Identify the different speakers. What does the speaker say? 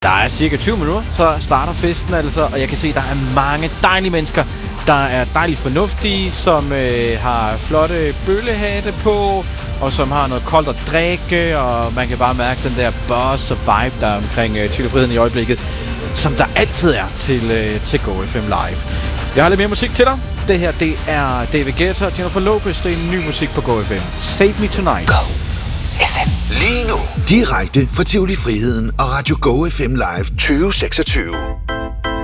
Speaker 1: Der er cirka 20 minutter, så starter festen altså, og jeg kan se, at der er mange dejlige mennesker, der er dejligt fornuftige, som har flotte bøllehatte på, og som har noget koldt at drikke, og man kan bare mærke den der buzz og vibe, der er omkring Tyllefriheden i øjeblikket, som der altid er til Go FM Live. Jeg har lidt mere musik til dig. Det her, det er David Guetta og Jennifer Lopez. Det er ny musik på Go FM. Save Me Tonight.
Speaker 2: Go FM. Lige nu, direkte fra Tivoli Friheden og Radio Go FM Live 2026.